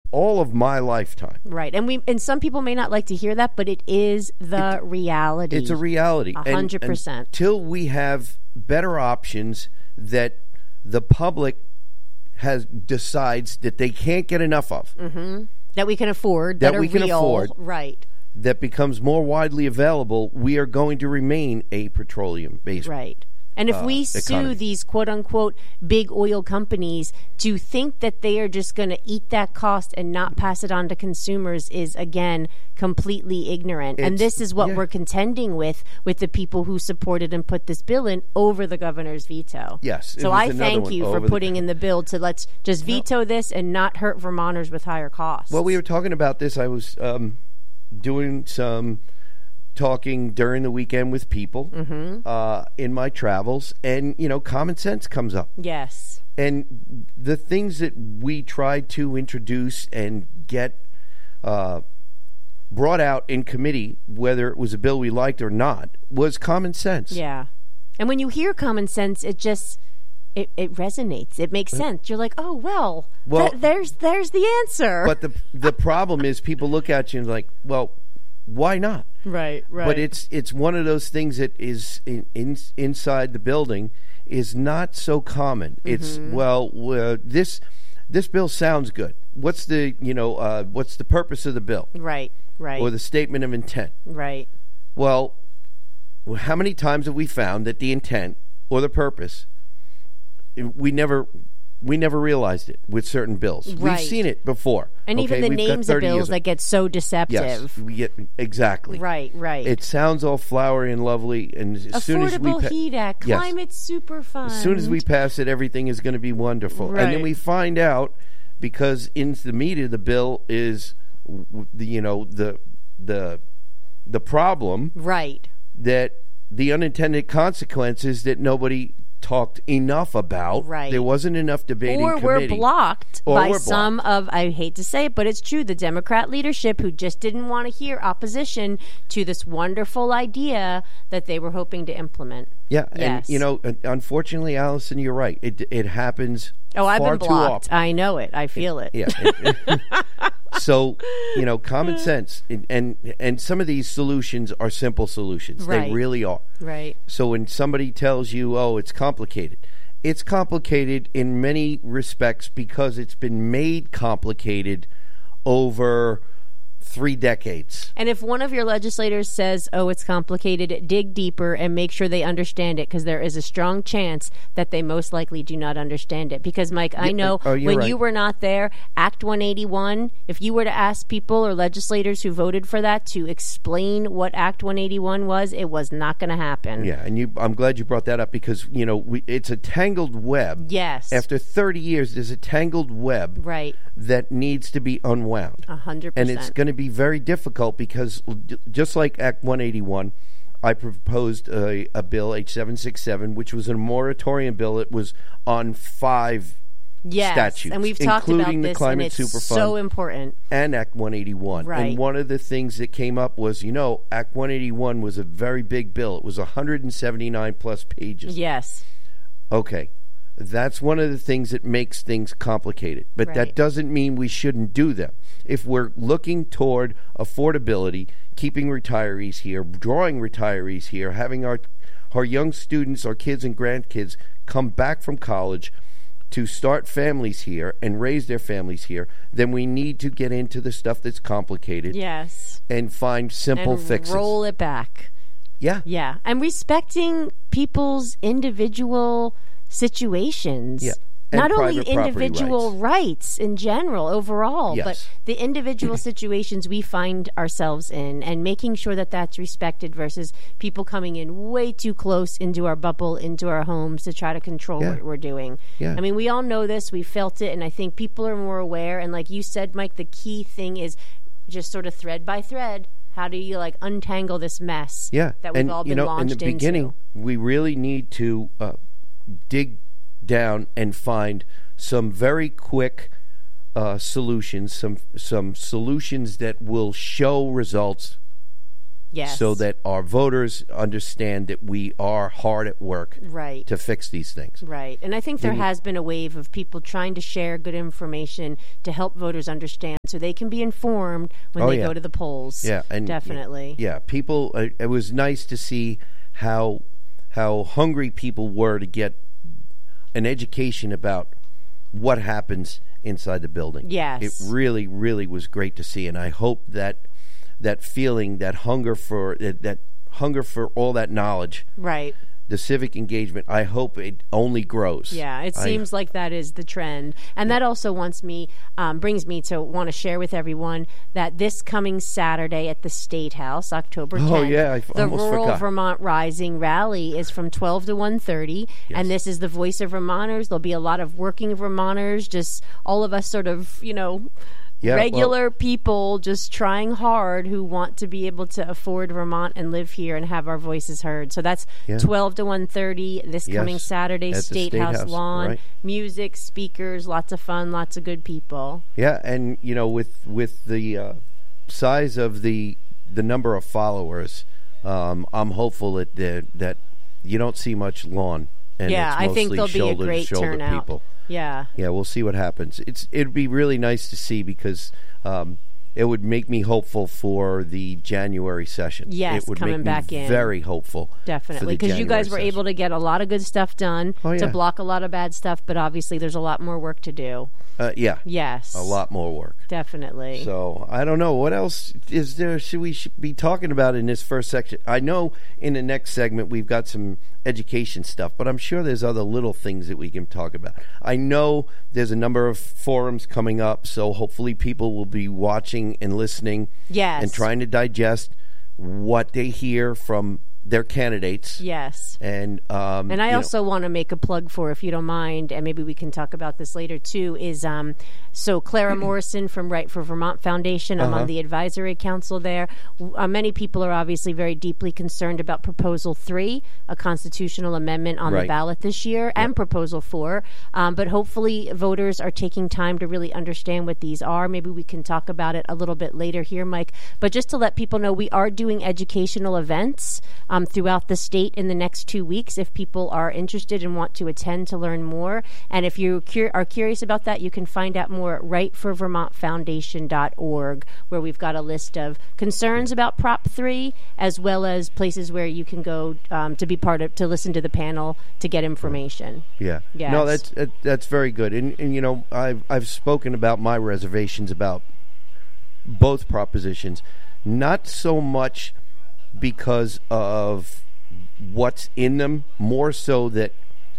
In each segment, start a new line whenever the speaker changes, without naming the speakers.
all of my lifetime.
Right. And some people may not like to hear that, but it is the reality.
It's a reality.
100%.
Until we have better options that the public decides that they can't get enough of.
Mm-hmm. That we can afford. That
we can
real.
afford.
Right.
That becomes more widely available, we are going to remain a petroleum-based
right. And if we
economy.
sue these quote-unquote big oil companies, to think that they are just going to eat that cost and not pass it on to consumers is, again, completely ignorant. And this is what we're contending with the people who supported and put this bill in over the governor's veto.
Yes.
So I thank you for putting in the bill to let's just veto this and not hurt Vermonters with higher costs.
Well, we were talking about this. I was doing some talking during the weekend with people in my travels, and common sense comes up.
Yes.
And the things that we tried to introduce and get brought out in committee, whether it was a bill we liked or not, was common sense.
Yeah. And when you hear common sense, it just it resonates. It makes sense. You're like, oh well there's the answer.
But the problem is, people look at you and like, well, why not?
Right.
But it's one of those things that is inside the building is not so common. Mm-hmm. It's this bill sounds good. What's the purpose of the bill?
Right.
Or the statement of intent.
Right.
Well, how many times have we found that the intent or the purpose, we never realized it with certain bills.
Right.
We've seen it before.
And even the names of bills that get so deceptive.
Yes, exactly.
Right.
It sounds all flowery and lovely. And as soon as we
Affordable Heat Act, Climate Super Fund.
As soon as we pass it, everything is going to be wonderful.
Right.
And then we find out, because in the meat of the bill is, the problem.
Right.
That the unintended consequences that nobody talked enough about. Right. There wasn't enough debate in committee.
Or were blocked by some of, I hate to say it, but it's true, the Democrat leadership who just didn't want to hear opposition to this wonderful idea that they were hoping to implement.
Yeah.
Yes.
And, unfortunately, Allison, you're right. It happens
I've
far
been blocked.
too often.
I know it. I feel it.
Yeah. So, common sense. And some of these solutions are simple solutions.
Right.
They really are.
Right.
So when somebody tells you, oh, it's complicated in many respects because it's been made complicated over 3 decades.
And if one of your legislators says, oh, it's complicated, dig deeper and make sure they understand it, because there is a strong chance that they most likely do not understand it. Because, Mike, I know when you were not there, Act 181, if you were to ask people or legislators who voted for that to explain what Act 181 was, it was not going to happen.
Yeah, and I'm glad you brought that up because, it's a tangled web.
Yes.
After 30 years, there's a tangled web that needs to be unwound.
100%.
And it's going to be very difficult because just like Act 181, I proposed a bill, H767, which was a moratorium bill. It was on 5 statutes,
and we've talked about
including the
this,
Climate
and it's
Superfund,
so important.
And Act 181.
Right.
And one of the things that came up was, Act 181 was a very big bill. It was 179 plus pages.
Yes.
Okay. That's one of the things that makes things complicated. But that doesn't mean we shouldn't do them. If we're looking toward affordability, keeping retirees here, drawing retirees here, having our young students, our kids and grandkids come back from college to start families here and raise their families here, then we need to get into the stuff that's complicated.
Yes.
And find simple fixes.
Roll it back.
Yeah.
Yeah. And respecting people's individual situations.
Yeah.
Not only individual rights in general, overall, but the individual situations we find ourselves in, and making sure that that's respected versus people coming in way too close into our bubble, into our homes to try to control what we're doing.
Yeah.
I mean, we all know this. We felt it, and I think people are more aware. And like you said, Mike, the key thing is just sort of thread by thread. How do you untangle this mess that we've all been launched into?
In the beginning, we really need to dig down and find some very quick solutions, some solutions that will show results
Yes.
So that our voters understand that we are hard at work
right.
to fix these things.
Right. And I think there has been a wave of people trying to share good information to help voters understand so they can be informed when they go to the polls.
Yeah, and
definitely.
Yeah, people, it was nice to see how hungry people were to get an education about what happens inside the building.
Yes.
It really, really was great to see, and I hope that feeling, that hunger for all that knowledge,
right,
the civic engagement, I hope it only grows.
Yeah, it seems like that is the trend. And that also brings me to want to share with everyone that this coming Saturday at the State House, October 10th, the Rural Vermont Rising Rally is from 12 to 1:30, and this is the Voice of Vermonters. There'll be a lot of working Vermonters, just all of us sort of, regular people just trying hard who want to be able to afford Vermont and live here and have our voices heard. So that's 12 to 1:30 this coming Saturday, State House lawn. Right. Music, speakers, lots of fun, lots of good people.
Yeah, and with the size of the number of followers, I'm hopeful that you don't see much lawn. And
I think there'll be a great turnout.
People.
Yeah,
we'll see what happens. It'd be really nice to see because it would make me hopeful for the January session.
Yes,
it would
coming
make
back
me
in.
Very hopeful.
Definitely, because you guys were able to get a lot of good stuff done to block a lot of bad stuff, but obviously there's a lot more work to do.
Yes. A lot more work.
Definitely.
So, I don't know. What else is there should we be talking about in this first section? I know in the next segment we've got some education stuff, but I'm sure there's other little things that we can talk about. I know there's a number of forums coming up, so hopefully people will be watching and listening and trying to digest what they hear from their candidates.
Yes.
And
I also want to make a plug for, if you don't mind, and maybe we can talk about this later too, is so Clara Morrison from Right for Vermont Foundation. I'm on the advisory council there. Many people are obviously very deeply concerned about Proposal 3, a constitutional amendment on the ballot this year, and Proposal 4. But hopefully voters are taking time to really understand what these are. Maybe we can talk about it a little bit later here, Mike. But just to let people know, we are doing educational events throughout the state in the next 2 weeks if people are interested and want to attend to learn more. And if you are curious about that, you can find out more at rightforvermontfoundation.org, where we've got a list of concerns about Prop 3 as well as places where you can go to listen to the panel to get information.
Yeah. Yes. No, that's very good. And I've spoken about my reservations about both propositions, not so much because of what's in them, more so that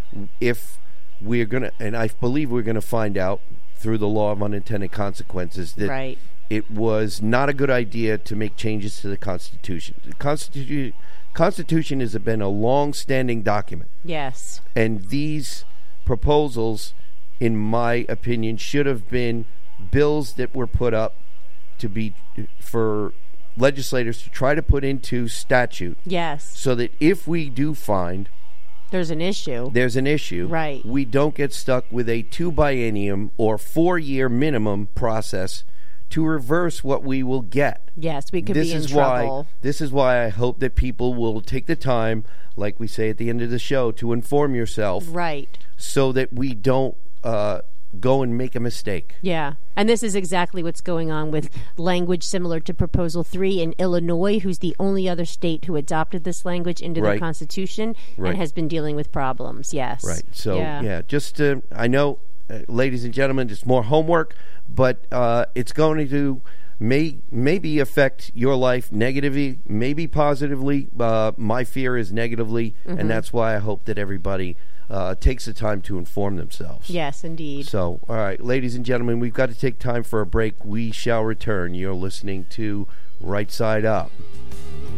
if we're going to, and I believe we're going to find out through the law of unintended consequences, that it was not a good idea to make changes to the Constitution. The Constitution has been a long-standing document.
Yes.
And these proposals, in my opinion, should have been bills that were put up to be for legislators to try to put into statute.
Yes.
So that if we do find
there's an issue,
right, we don't get stuck with a 2 biennium or 4-year minimum process to reverse what we will get.
Yes, we could be in trouble.
This is why I hope that people will take the time, like we say at the end of the show, to inform yourself.
Right.
So that we don't go and make a mistake.
Yeah. And this is exactly what's going on with language similar to Proposal 3 in Illinois, who's the only other state who adopted this language into their Constitution and has been dealing with problems. Yes.
Right. So, just I know, ladies and gentlemen, it's more homework, but it's going to maybe affect your life negatively, maybe positively. My fear is negatively, and that's why I hope that everybody takes the time to inform themselves.
Yes, indeed.
So, all right, ladies and gentlemen, we've got to take time for a break. We shall return. You're listening to Right Side Up.